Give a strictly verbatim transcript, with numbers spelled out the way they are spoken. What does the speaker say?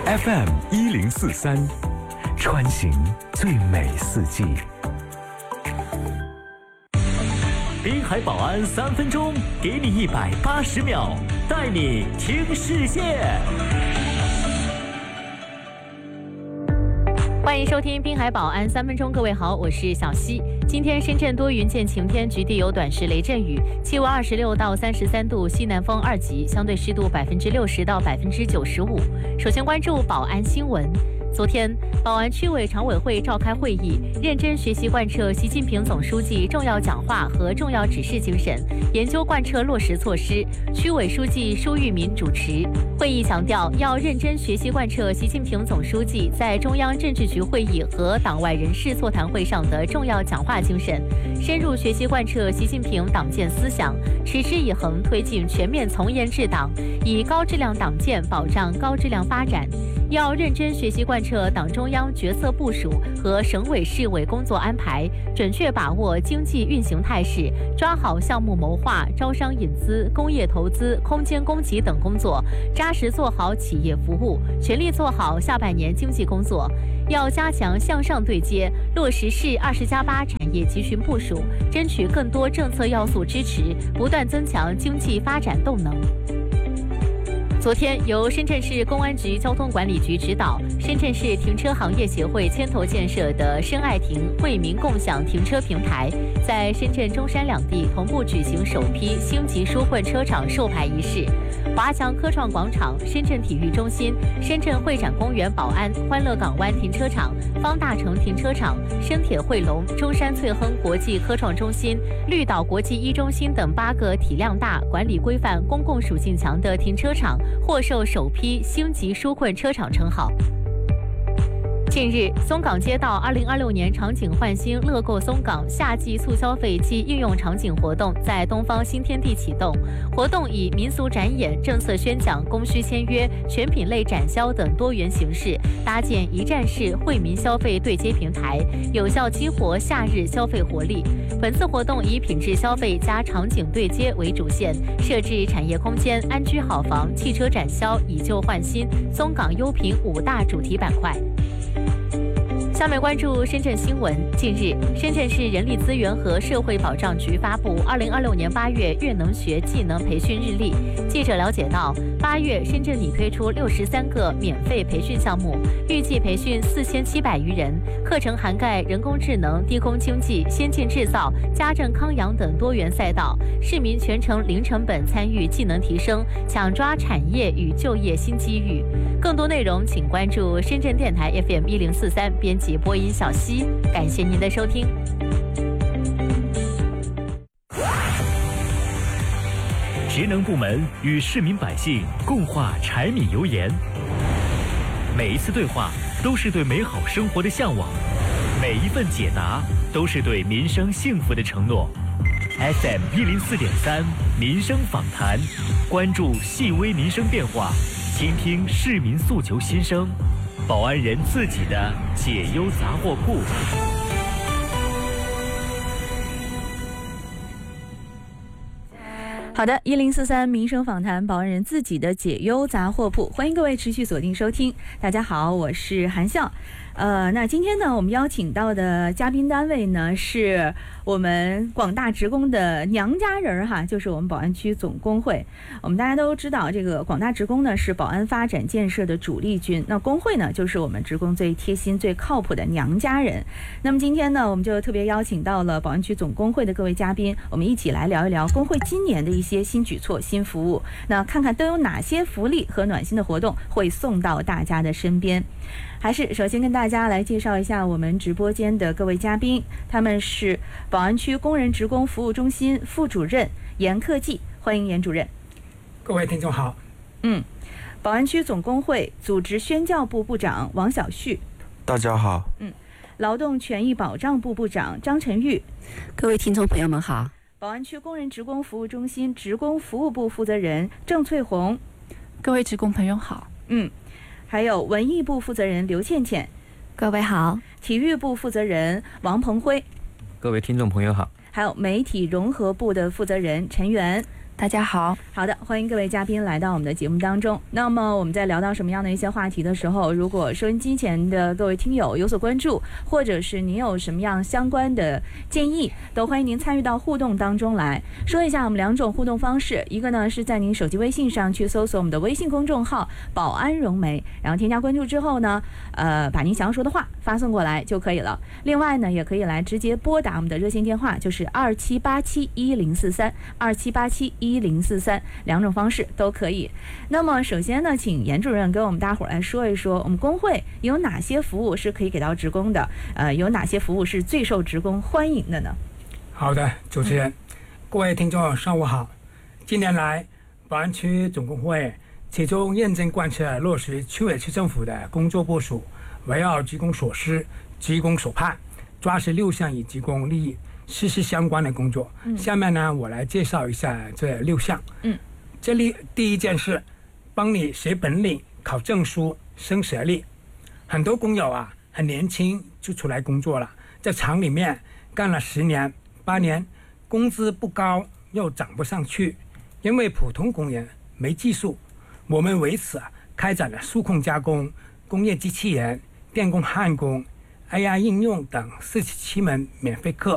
F M 一零四三，穿行最美四季。 滨海保安三分钟，给你一百八十秒，带你听世界。 欢迎收听滨海保安三分钟，各位好，我是小溪。今天深圳多云见晴天，局地有短时雷阵雨，气温二十六到三十三度，西南风二级，相对湿度百分之六十到百分之九十五。首先关注保安新闻。昨天，宝安区委常委会召开会议，认真学习贯彻习近平总书记重要讲话和重要指示精神，研究贯彻落实措施。区委书记舒玉民主持会议，强调要认真学习贯彻习近平总书记在中央政治局会议和党外人士座谈会上的重要讲话精神，深入学习贯彻习近平党建思想，持之以恒推进全面从严治党，以高质量党建保障高质量发展。要认真学习贯彻党中央决策部署和省委市委工作安排，准确把握经济运行态势，抓好项目谋划、招商引资、工业投资、空间供给等工作，扎实做好企业服务，全力做好下半年经济工作。要加强向上对接，落实市二十加八产业集群部署，争取更多政策要素支持，不断增强经济发展动能。昨天，由深圳市公安局交通管理局指导，深圳市停车行业协会牵头建设的深爱停惠民共享停车平台，在深圳、中山两地同步举行首批星级纾困车场授牌仪式。华强科创广场、深圳体育中心、深圳会展公园宝安、欢乐港湾停车场、方大城停车场、深铁汇龙、中山翠亨国际科创中心、绿岛国际一中心等八个体量大、管理规范、公共属性强的停车场获授首批星级纾困车场称号。近日，松岗街道二零二六年场景焕新乐购松岗夏季促消费及应用场景活动在东方新天地启动。活动以民俗展演、政策宣讲、供需签约、全品类展销等多元形式，搭建一站式惠民消费对接平台，有效激活夏日消费活力。本次活动以品质消费加场景对接为主线，设置产业空间、安居好房、汽车展销、以旧换新、松岗优品五大主题板块。下面关注深圳新闻。近日，深圳市人力资源和社会保障局发布二零二六年八月粤能学技能培训日历。记者了解到，八月深圳拟推出六十三个免费培训项目，预计培训四千七百余人。课程涵盖人工智能、低空经济、先进制造、家政康养等多元赛道，市民全程零成本参与技能提升，抢抓产业与就业新机遇。更多内容请关注深圳电台 F M 一零四三，编辑播音小溪。感谢您的收听。 职能部门与市民百姓共话柴米油盐，每一次对话都是对美好生活的向往，每一份解答都是对民生幸福的承诺。F M 一零四点三民生访谈，关注细微民生变化，倾听市民诉求心声，保安人自己的解忧杂货铺。 好的，一零四三民生访谈，保安人自己的解忧杂货铺，欢迎各位持续锁定收听。大家好，我是韩笑。呃，那今天呢，我们邀请到的嘉宾单位呢，是我们广大职工的娘家人哈，就是我们宝安区总工会。我们大家都知道，这个广大职工呢是保安发展建设的主力军，那工会呢就是我们职工最贴心、最靠谱的娘家人。那么今天呢，我们就特别邀请到了宝安区总工会的各位嘉宾，我们一起来聊一聊工会今年的一些新举措、新服务。那看看都有哪些福利和暖心的活动会送到大家的身边。还是首先跟大家来介绍一下我们直播间的各位嘉宾，他们是宝安区工人职工服务中心副主任严克技，欢迎严主任。 各位听众好。 嗯，宝安区总工会组织宣教部部长王小旭， 大家好。 嗯，劳动权益保障部部长张晨玉， 各位听众朋友们好。 宝安区工人职工服务中心职工服务部负责人郑翠红， 各位职工朋友好。 嗯。还有文艺部负责人刘倩倩， 各位好； 体育部负责人王鹏辉， 各位听众朋友好； 还有媒体融合部的负责人陈元， 大家好。 好的，欢迎各位嘉宾来到我们的节目当中。那么我们在聊到什么样的一些话题的时候，如果收音机前的各位听友有所关注，或者是您有什么样相关的建议，都欢迎您参与到互动当中来。说一下我们两种互动方式，一个呢是在您手机微信上去搜索我们的微信公众号保安融媒，然后添加关注之后呢，呃，把您想要说的话发送过来就可以了。另外呢，也可以来直接拨打我们的热线电话，就是二七八七一零四三二七八七一零四三，两种方式都可以。那么首先呢，请严主任跟我们大伙儿来说一说，我们工会有哪些服务是可以给到职工的？呃，有哪些服务是最受职工欢迎的呢？ 好的，主持人，嗯、各位听众，上午好。近年来，宝安区总工会其中认真贯彻落实区委区政府的工作部署，围绕职工所思、职工所盼，抓实六项与职工利益息息相关的工作。嗯、下面呢，我来介绍一下这六项。嗯，这里第一件事，帮你学本领、考证书、升学历。很多工友啊，很年轻就出来工作了，在厂里面干了十年、八年，工资不高又涨不上去，因为普通工人没技术。我们为此开展了数控加工、工业机器人、电工焊工、A I 应用等四十七门免费课。